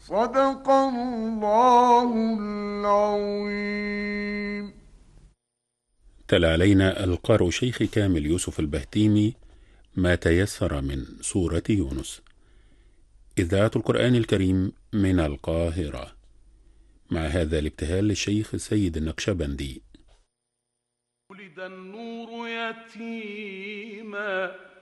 صدق الله العظيم. تلا علينا القارئ شيخ كامل يوسف البهتيمي ما تيسر من سورة يونس. إذاعة القرآن الكريم من القاهرة، مع هذا الابتهال للشيخ سيد النقشبندي. ولد النور يتيما